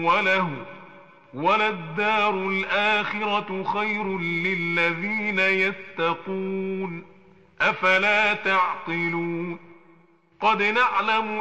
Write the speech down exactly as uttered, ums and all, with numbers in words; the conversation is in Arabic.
وله وللدار الآخرة خير للذين يتقون أفلا تعقلون قد نعلم